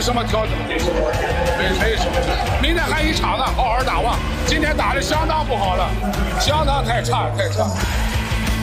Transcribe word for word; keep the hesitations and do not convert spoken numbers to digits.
什么挑战，没没什么。明天还一场呢，好好打吧。今天打的相当不好了，相当太差太差。